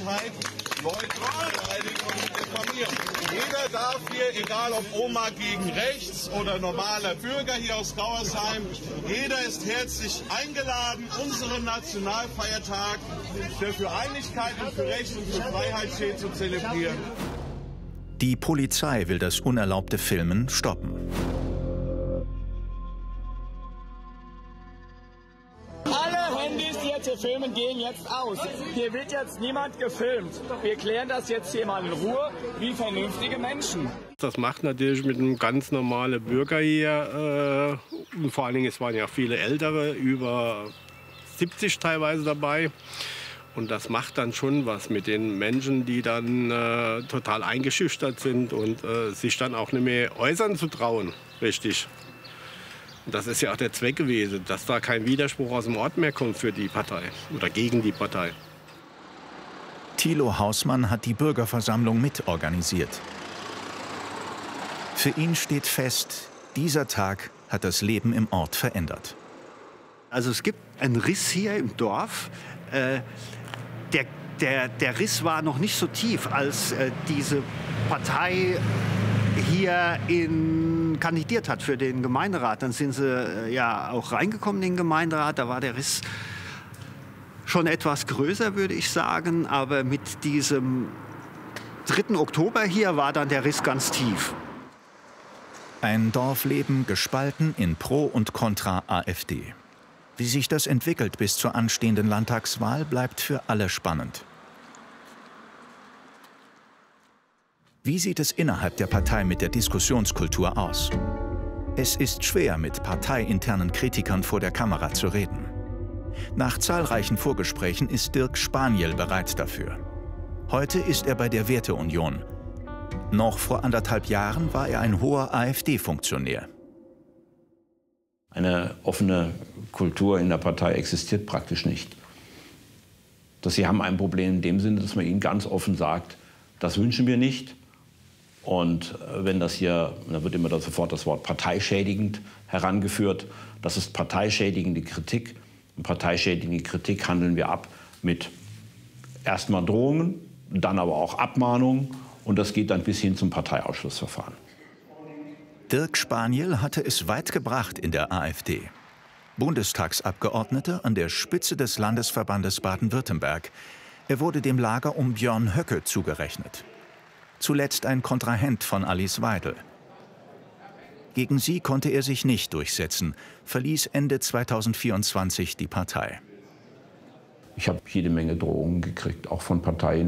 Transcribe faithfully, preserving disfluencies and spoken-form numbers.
Freiheit neutral beleidigen und diffamieren. Jeder darf hier, egal ob Oma gegen rechts oder normaler Bürger hier aus Dauersheim, jeder ist herzlich eingeladen, unseren Nationalfeiertag, der für Einigkeit und für Recht und für Freiheit steht, zu zelebrieren. Die Polizei will das unerlaubte Filmen stoppen. Alle Handys, die jetzt hier filmen, gehen jetzt aus. Hier wird jetzt niemand gefilmt. Wir klären das jetzt hier mal in Ruhe, wie vernünftige Menschen. Das macht natürlich mit einem ganz normalen Bürger hier, äh, und vor allen Dingen, es waren ja viele Ältere, über siebzig teilweise dabei. Und das macht dann schon was mit den Menschen, die dann äh, total eingeschüchtert sind und äh, sich dann auch nicht mehr äußern zu trauen, richtig. Und das ist ja auch der Zweck gewesen, dass da kein Widerspruch aus dem Ort mehr kommt für die Partei oder gegen die Partei. Thilo Hausmann hat die Bürgerversammlung mitorganisiert. Für ihn steht fest, dieser Tag hat das Leben im Ort verändert. Also es gibt einen Riss hier im Dorf. Äh, der, der, der Riss war noch nicht so tief, als äh, diese Partei hier in, kandidiert hat für den Gemeinderat. Dann sind sie äh, ja auch reingekommen in den Gemeinderat. Da war der Riss schon etwas größer, würde ich sagen. Aber mit diesem dritten Oktober hier war dann der Riss ganz tief. Ein Dorfleben gespalten in Pro und Contra AfD. Wie sich das entwickelt bis zur anstehenden Landtagswahl, bleibt für alle spannend. Wie sieht es innerhalb der Partei mit der Diskussionskultur aus? Es ist schwer, mit parteiinternen Kritikern vor der Kamera zu reden. Nach zahlreichen Vorgesprächen ist Dirk Spaniel bereit dafür. Heute ist er bei der Werteunion. Noch vor anderthalb Jahren war er ein hoher AfD-Funktionär. Eine offene Kultur in der Partei existiert praktisch nicht. Dass sie haben ein Problem in dem Sinne, dass man ihnen ganz offen sagt, das wünschen wir nicht. Und wenn das hier, dann wird immer sofort das Wort parteischädigend herangeführt. Das ist parteischädigende Kritik. Und parteischädigende Kritik handeln wir ab mit erstmal Drohungen, dann aber auch Abmahnungen. Und das geht dann bis hin zum Parteiausschlussverfahren. Dirk Spaniel hatte es weit gebracht in der AfD. Bundestagsabgeordneter an der Spitze des Landesverbandes Baden-Württemberg. Er wurde dem Lager um Björn Höcke zugerechnet. Zuletzt ein Kontrahent von Alice Weidel. Gegen sie konnte er sich nicht durchsetzen, verließ Ende zweitausendvierundzwanzig die Partei. Ich habe jede Menge Drohungen gekriegt, auch von Parteien.